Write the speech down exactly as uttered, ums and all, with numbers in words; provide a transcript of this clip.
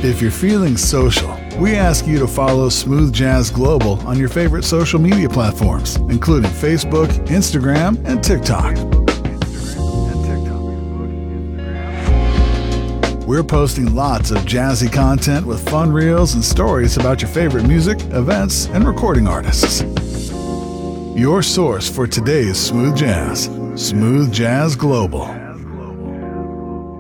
If you're feeling social, we ask you to follow Smooth Jazz Global on your favorite social media platforms, including Facebook, Instagram, and TikTok. We're posting lots of jazzy content with fun reels and stories about your favorite music, events, and recording artists. Your source for today's smooth jazz, Smooth Jazz Global.